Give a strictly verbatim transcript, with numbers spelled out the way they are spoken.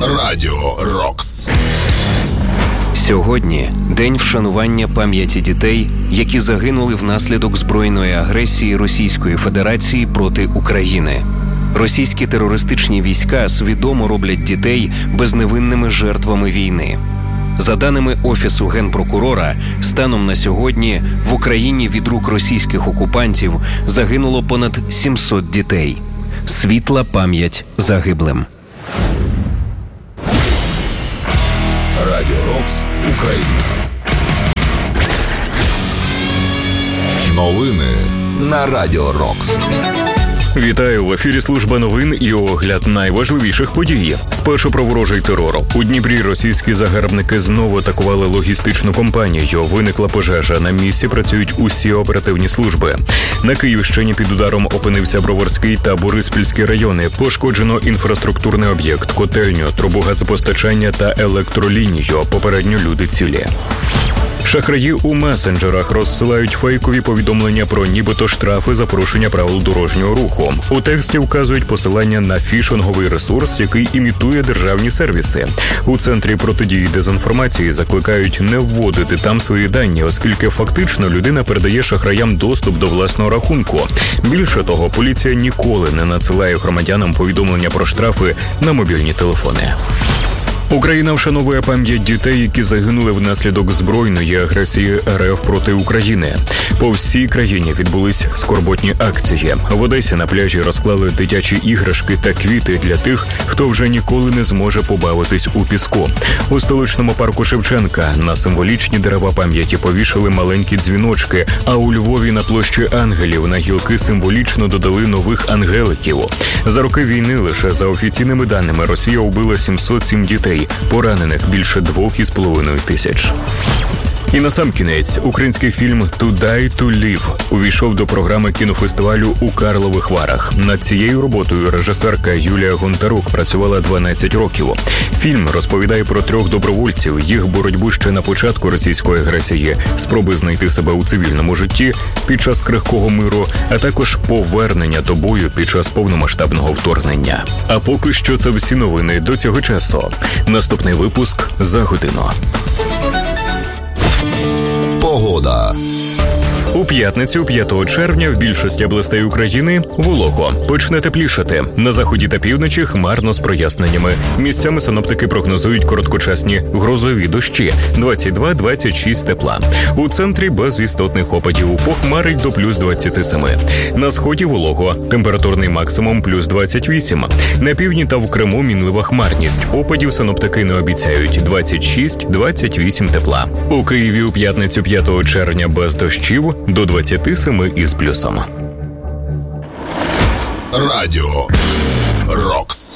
Радіо Рокс. Сьогодні день вшанування пам'яті дітей, які загинули внаслідок збройної агресії Російської Федерації проти України. Російські терористичні війська свідомо роблять дітей безневинними жертвами війни. За даними Офісу Генпрокурора, станом на сьогодні в Україні від рук російських окупантів загинуло понад сімсот дітей. Світла пам'ять загиблим. Радіо Рокс, Україна. Новини на Радіо Рокс. Вітаю, в ефірі служба новин і огляд найважливіших подій. Спершу про ворожий терор. У Дніпрі російські загарбники знову атакували логістичну компанію. Виникла пожежа. На місці працюють усі оперативні служби. На Київщині під ударом опинився Броварський та Бориспільський райони. Пошкоджено інфраструктурний об'єкт, котельню, трубу газопостачання та електролінію. Попередньо люди цілі. Шахраї у месенджерах розсилають фейкові повідомлення про нібито штрафи за порушення правил дорожнього руху. У тексті вказують посилання на фішинговий ресурс, який імітує державні сервіси. У Центрі протидії дезінформації закликають не вводити там свої дані, оскільки фактично людина передає шахраям доступ до власного рахунку. Більше того, поліція ніколи не надсилає громадянам повідомлення про штрафи на мобільні телефони. Україна вшановує пам'ять дітей, які загинули внаслідок збройної агресії РФ проти України. По всій країні відбулись скорботні акції. В Одесі на пляжі розклали дитячі іграшки та квіти для тих, хто вже ніколи не зможе побавитись у піску. У столичному парку Шевченка на символічні дерева пам'яті повішали маленькі дзвіночки, а у Львові на площі Ангелів на гілки символічно додали нових ангеликів. За роки війни лише за офіційними даними Росія вбила сімсот сім дітей. Поранених більше двох із половиною тисяч. І насамкінець, український фільм «To Die to Live» увійшов до програми кінофестивалю у Карлових Варах. Над цією роботою режисерка Юлія Гонтарук працювала дванадцять років. Фільм розповідає про трьох добровольців, їх боротьбу ще на початку російської агресії, спроби знайти себе у цивільному житті під час крихкого миру, а також повернення до бою під час повномасштабного вторгнення. А поки що це всі новини до цього часу. Наступний випуск за годину. Погода. У п'ятницю, п'ятого червня, в більшості областей України волого. Почне теплішати. На заході та півночі хмарно з проясненнями. Місцями синоптики прогнозують короткочасні грозові дощі – двадцять два - двадцять шість тепла. У центрі без істотних опадів, похмарить до плюс двадцять сім. На сході волого. Температурний максимум плюс двадцять вісім. На півдні та в Криму мінлива хмарність. Опадів синоптики не обіцяють – двадцять шість - двадцять вісім тепла. У Києві у п'ятницю, п'ятого червня, без дощів до двадцять сім із плюсом. Радіо Рокс.